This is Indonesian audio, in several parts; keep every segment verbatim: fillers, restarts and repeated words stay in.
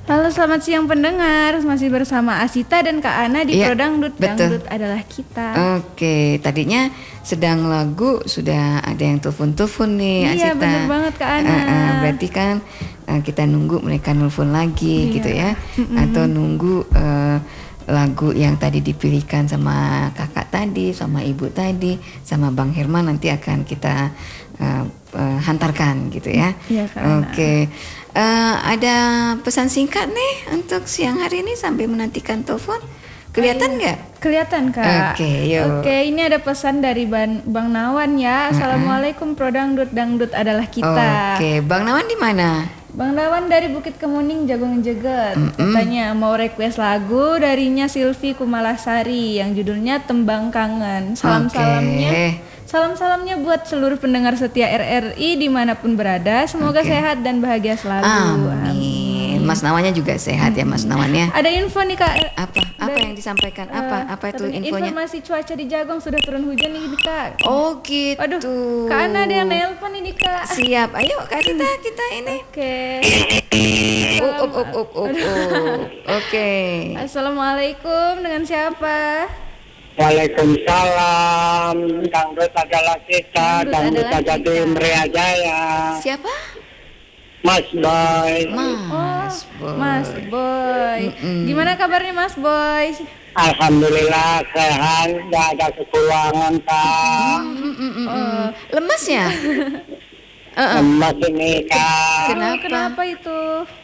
Halo, selamat siang pendengar. Masih bersama Asita dan Kak Ana di Iya, Prodangdut. betul. Dangdut adalah kita. Oke, tadinya sedang lagu sudah ada yang telepon-telepon nih, Iya, Asita. bener banget, Kak Ana. Uh, uh, berarti kan uh, kita nunggu mereka nelfon lagi Iya. gitu ya, Mm-mm. atau nunggu uh, lagu yang tadi dipilihkan sama kakak tadi, sama ibu tadi, sama Bang Herman nanti akan kita uh, uh, hantarkan gitu ya. Iya, Kak Ana. Oke, uh, ada pesan singkat nih untuk siang hari ini sambil menantikan telepon. Kelihatan nggak? Kelihatan, Kak. Oke, yuk. Oke, ini ada pesan dari Ban- Bang Nawan ya. Assalamualaikum Prodangdut, Dangdut adalah kita. Oke, Bang Nawan di mana? Bang Nawan dari Bukit Kemuning, Jagung Jeget. Katanya mau request lagu darinya Silvi Kumalasari yang judulnya Tembang Kangen. Salam-salamnya. Oke. Salam-salamnya buat seluruh pendengar setia R R I dimanapun berada. Semoga Oke. sehat dan bahagia selalu. Amin. Mas Nawannya juga sehat ya, Mas Nawannya. Ada info nih, Kak. Apa? Apa Dari- yang disampaikan? Apa? Eh, Apa itu katanya infonya? Informasi cuaca di Jagung sudah turun hujan nih, Kak. Oh gitu. Waduh, Kak Ana ada yang nelpon ini, Kak. Siap. Ayo Kak kita kita ini. Oke. Up up up up up. up. Oke. Assalamualaikum, dengan siapa? Waalaikumsalam. Dangdut adalah kita, Dangdut dangdut adalah ada di kita. Meriah Jaya. Siapa? Mas Boy. Mas Boy. Mas Boy. Gimana kabarnya Mas Boy? Alhamdulillah sehat, nggak ada kekurangan kak. Mm, mm, mm, mm. Lemas ya? Lemas ini kak. Kenapa? Oh, kenapa itu?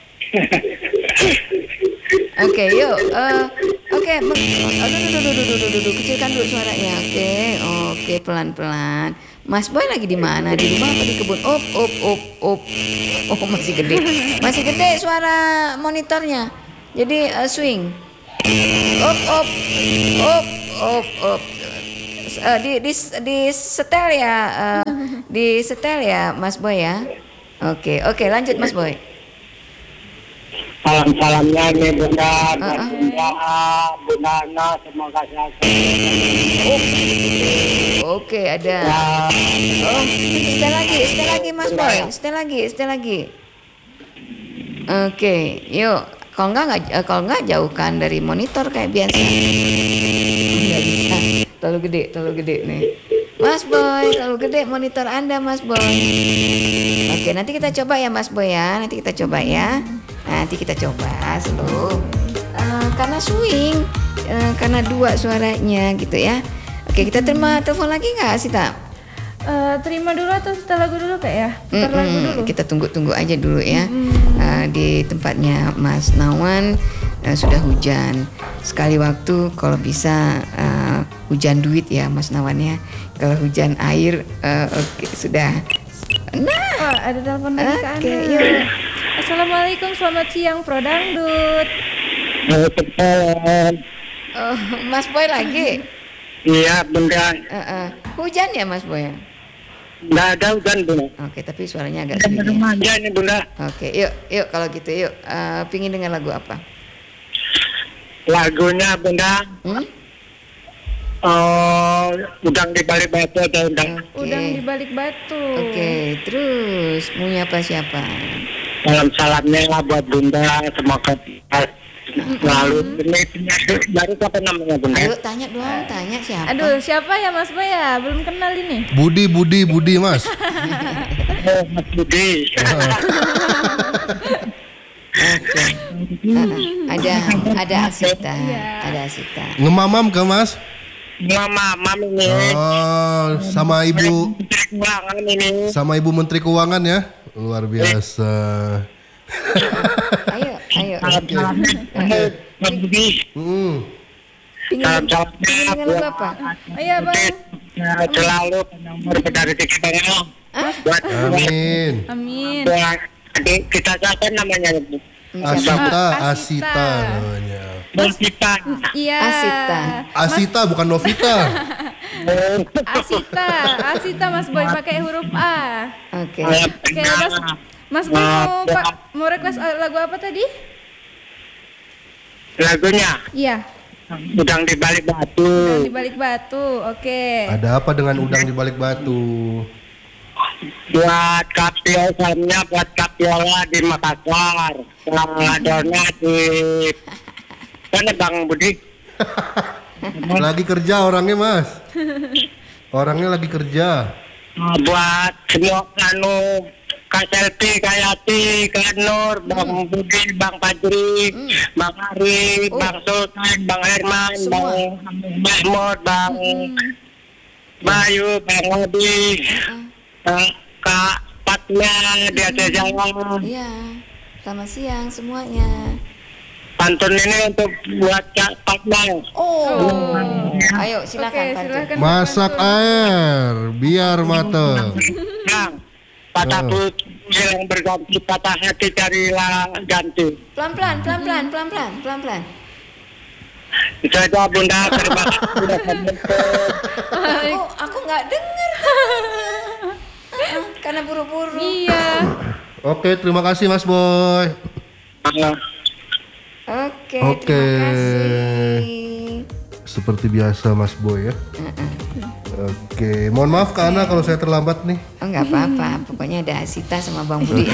Oke, yuk. eh, Oke, meng- oh, duh, duh, duh, duh, duh, duh, duh, duh, kecilkan dulu suaranya. Oke, oke, pelan-pelan. Mas Boy lagi di mana? Di rumah apa di kebun? Up, up, up, up. Oh, masih gede. Masih gede suara monitornya. Jadi eh, swing. Up, up, up, up, up. Eh, di di di setel ya, eh, di setel ya, Mas Boy ya. Oke, oke, lanjut Mas Boy. Salam-salamnya nih Bunda, dan Uh-uh. Bunda, Bunda Ana, semoga sehat. Oke, ada. Ya, Oh, setel lagi, setel lagi Mas Boy, setel lagi, setel lagi. Oke, yuk. Kalau enggak, enggak eh, kalau enggak jauhkan dari monitor kayak biasa. Enggak bisa, terlalu gede, terlalu gede nih. Mas Boy, terlalu gede monitor Anda Mas Boy. Oke, nanti kita coba ya Mas Boy ya, nanti kita coba ya. Nanti kita coba slow. Eh, karena swing, eh, karena dua suaranya gitu ya. Oke, kita terima telepon lagi nggak Sita? Eh, terima dulu atau setel lagu dulu Kak ya? Putar lagu Mm-mm, dulu. kita tunggu-tunggu aja dulu ya. Eh, di tempatnya Mas Nawan eh, sudah hujan. Sekali waktu kalau bisa eh, hujan duit ya Mas Nawan ya. Kalau hujan air eh, oke sudah. Nah, Wah, ada telepon dari Kak oke, Ana. yuk. Assalamualaikum, selamat siang Prodangdut. Waalaikumsalam. Oh, Mas Boy lagi. Iya Bunda, Eh, eh, hujan ya Mas Boy? nggak ada hujan Bunda. Oke, tapi suaranya agak sedikit. Aja nih Bunda. Oke, yuk, yuk kalau gitu yuk. Eh, pingin dengar lagu apa? Lagunya Bunda, Hmm? oh, udang di balik batu ada udang. Oke. Udang di balik batu. Oke, terus mau nyapa siapa? Salam-salamnya lah buat Bunda, semoga sehat selalu. Ini baru apa namanya Bunda? Ayo tanya dong, tanya siapa? Aduh, siapa ya Mas Boy ya? Belum kenal ini. Budi, Budi, Budi, Mas. Oh, Mas Budi. Oke. Eh, ada ada Asita, Iya. ada Asita. Ngemamam ke Mas? Mama, mami ini. Oh, sama Ibu, Keuangan ini. sama Ibu Menteri Keuangan ya. Luar biasa. Ayo, ayo. Salam-salamnya Mas Budi. Hmm. Pingin, Salam-salamnya pingin dengar lagu apa? Oh iya Bang. buat selalu nomor dari kita buat Amin. Amin. buat adik kita siapa namanya Bu? Asita, Asita. Asita namanya. Buat kita. Iya. Asita. Asita bukan Novita. Asita. Asita Mas Boy pakai huruf A. Oke. Oke, Mas Mas Boy mau Pak mau request eh, lagu apa tadi? Lagunya Iya. udang di balik batu. Udang di balik batu. Oke. Ada apa dengan udang di balik batu? buat Kapio, salamnya buat Kapiola di Makassar. Donat di mana Bang Budi? Lagi kerja orangnya mas. Orangnya lagi kerja. Uh, buat semua anu Kak Selfie, Kak Yati, Kak Nur, Bang Hmm. Budi, Bang Fajri, Bang Ari, Oh. Bang Sultan, Bang Herman, Semua. Bang Mahmud, Bang Bayu, Bang Odi, uh, Kak Fatma di Aceh Jawa. Iya. Selamat siang semuanya. Pantun ini untuk buat Kak Fatma. Oh. Ayo silakan Oke, Pantun. silakan. Masak air biar mateng. Bang, patah Oh. putus yang berganti, patah hati carilah ganti. Pelan-pelan, pelan-pelan, pelan-pelan, pelan-pelan. Itu aja Bunda, terima kasih sudah menonton. Aku aku nggak dengar. Karena buru-buru. Iya. Oke, terima kasih Mas Boy. Ah, Oke, Oke. terima kasih. Seperti biasa Mas Boy ya. Oke, mohon maaf Kak Ana kalau saya terlambat nih. Oh nggak apa-apa, pokoknya ada Asita sama Bang Budi.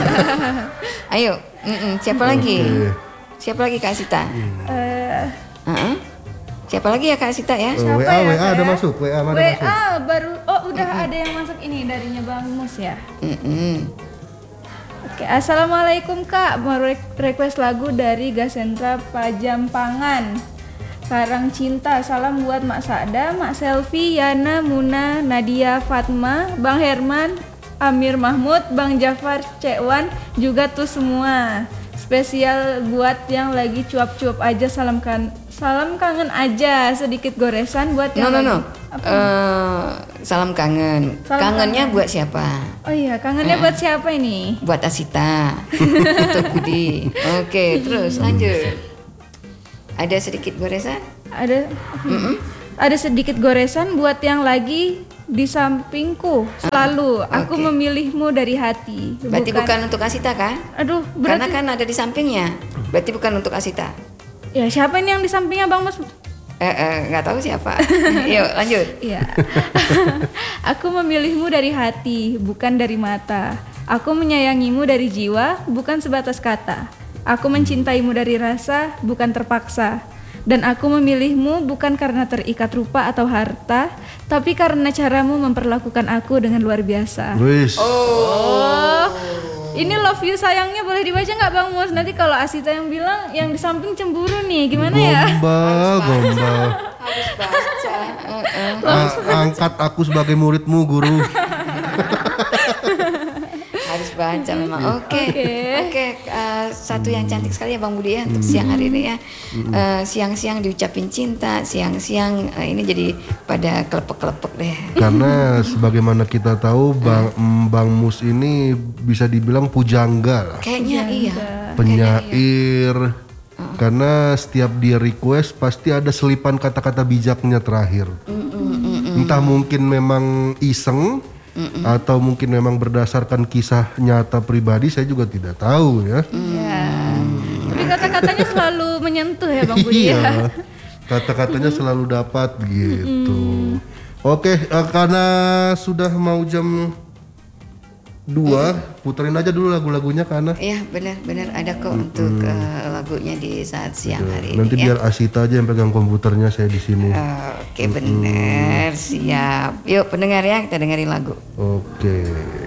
Ayo, mm-mm. siapa lagi? Oke. Siapa lagi Kak Asita? Eh, Uh-uh. Siapa lagi ya Kak Asita ya? Eh, W A ya, W A Kak, ada ya? masuk, W A ada W masuk. A baru, oh udah ada yang masuk ini darinya Bang Mus ya. Mm-mm. Oke, assalamualaikum Kak, mau re- request lagu dari Gasentra Pajampangan. Sarang Cinta, salam buat Mak Sada, Mak Selvi, Yana, Muna, Nadia, Fatma, Bang Herman, Amir Mahmud, Bang Jafar, Cekwan, juga tuh semua. Spesial buat yang lagi cuap-cuap aja, salam kan, salam kangen aja, sedikit goresan buat No yang no no. lagi- Apa? Eh, salam kangen. Salam Kangennya kangen. buat siapa? Oh iya, kangennya buat siapa ini? Buat Asita. Untuk Budi. Oke, terus lanjut. Ada sedikit goresan? Ada ada sedikit goresan buat yang lagi di sampingku selalu. Aku oke. memilihmu dari hati. Berarti bukan untuk Asita kan? Aduh, Karena berarti kan ada di sampingnya. Berarti bukan untuk Asita. ya siapa ini yang di sampingnya Bang Mas? Eh, eh, nggak tahu siapa. Yuk lanjut. Iya. Aku memilihmu dari hati, bukan dari mata. Aku menyayangimu dari jiwa, bukan sebatas kata. Aku mencintaimu dari rasa, bukan terpaksa. Dan aku memilihmu bukan karena terikat rupa atau harta, tapi karena caramu memperlakukan aku dengan luar biasa. Wis. Oh, ini love you sayangnya boleh dibaca nggak Bang Mus? Nanti kalau Asita yang bilang yang di samping cemburu nih, gimana ya? Gombal, gombal. Harus baca. Eh, eh. A- angkat aku sebagai muridmu, guru. Harus baca memang. Oke. Oke. Oke, eh, satu yang cantik sekali ya Bang Budi ya untuk siang hari ini ya. Eh, siang-siang diucapin cinta, siang-siang eh, ini jadi pada kelepek-kelepek deh. Karena sebagaimana kita tahu Bang Bang Mus ini bisa dibilang pujangga lah. Kayaknya iya. Penyair. Karena setiap dia request pasti ada selipan kata-kata bijaknya terakhir. Entah mungkin memang iseng atau mungkin memang berdasarkan kisah nyata pribadi, saya juga tidak tahu ya. Ya. Tapi kata-katanya selalu menyentuh ya Bang Budi ya. Iya, kata-katanya selalu dapat gitu. Oke, eh, karena sudah mau jam dua, puterin aja dulu lagu-lagunya karena Iya benar-benar ada kok untuk eh, lagunya di saat siang hari nanti ini ya. biar Asita aja yang pegang komputernya, saya di sini. Oke benar siap. Yuk pendengar ya kita dengerin lagu. Oke.